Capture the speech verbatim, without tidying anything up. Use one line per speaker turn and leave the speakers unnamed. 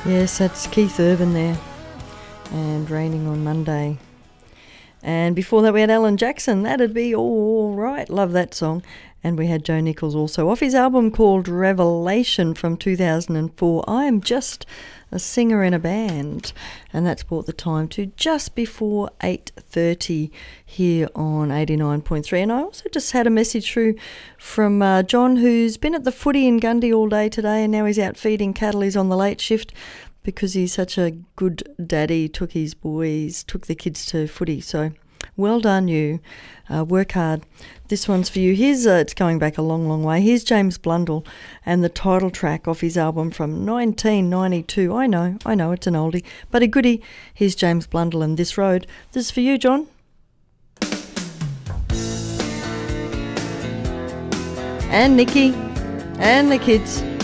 Yes, that's Keith Urban there, and Raining on Monday. And before that we had Alan Jackson, That'd Be All Right. Love that song. And we had Joe Nichols also off his album called Revelation from two thousand four. I Am Just a Singer in a Band. And that's brought the time to just before eight thirty here on eighty-nine point three. And I also just had a message through from uh, John, who's been at the footy in Gundy all day today, and now he's out feeding cattle. He's on the late shift because he's such a good daddy, took his boys, took the kids to footy. So well done you. Uh, work hard. This one's for you. Here's, uh, it's going back a long, long way. Here's James Blundell and the title track off his album from nineteen ninety-two. I know, I know, it's an oldie, but a goodie. Here's James Blundell and This Road. This is for you, John. And Nikki. And the kids.